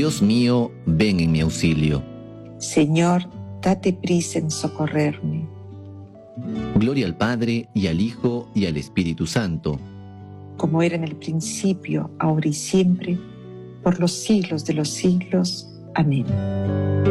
Dios mío, ven en mi auxilio. Señor, date prisa en socorrerme. Gloria al Padre, y al Hijo, y al Espíritu Santo. Como era en el principio, ahora y siempre, por los siglos de los siglos. Amén.